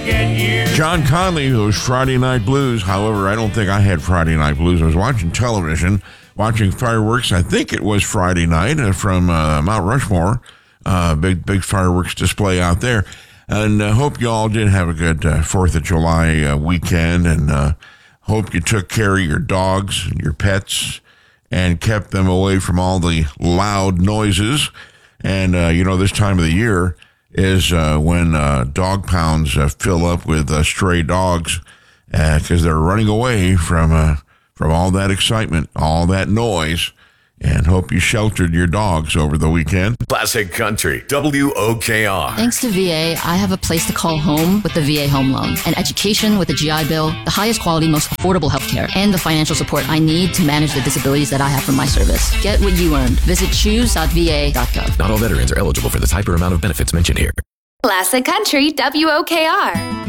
John Conley, who's Friday Night Blues. However, I don't think I had Friday Night Blues. I was watching television, watching fireworks. I think it was Friday night from Mount Rushmore. Big fireworks display out there. And hope you all did have a good 4th of July weekend. And hope you took care of your dogs and your pets and kept them away from all the loud noises. And, this time of the year is when dog pounds fill up with stray dogs because they're running away from all that excitement, all that noise, and hope you sheltered your dogs over the weekend. Classic Country, WOKR. Thanks to VA, I have a place to call home with the VA Home Loan, an education with the GI Bill, the highest quality, most affordable healthcare, and the financial support I need to manage the disabilities that I have from my service. Get what you earned. Visit choose.va.gov. Not all veterans are eligible for the type or amount of benefits mentioned here. Classic Country, WOKR.